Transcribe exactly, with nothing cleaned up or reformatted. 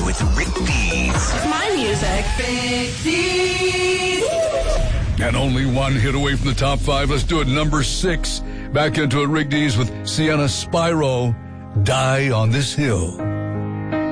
with Rick Dees. My music. Rick Dees. And only one hit away from the top five. Let's do it. Number six. Back into it, Rick Dees with Sienna Spyro, Die on This Hill.